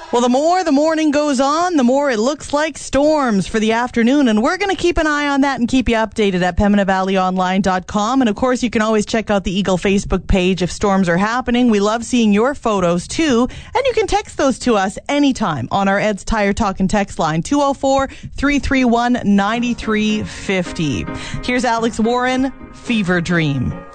Well, the more the morning goes on, the more it looks like storms for the afternoon. And we're going to keep an eye on that and keep you updated at PembinaValleyOnline.com. And, of course, you can always check out the Eagle Facebook page if storms are happening. We love seeing your photos, too. And you can text those to us anytime on our Ed's Tire Talk and Text line, 204-331-9350. Here's Alex Warren, Fever Dream.